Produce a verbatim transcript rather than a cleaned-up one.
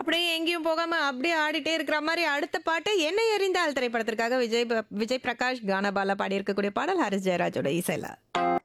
அப்படியே எங்கேயும் போகாம அப்படியே ஆடிட்டே இருக்கிற மாரி அடுத்த பாட்டு "என்னை எறிந்தால்" திரைப்படத்திற்காக விஜய் ப விஜய் பிரகாஷ், கானாபாலா பாடியிருக்கக்கூடிய பாடல் ஹாரிஸ் ஜெயராஜோட இசையில.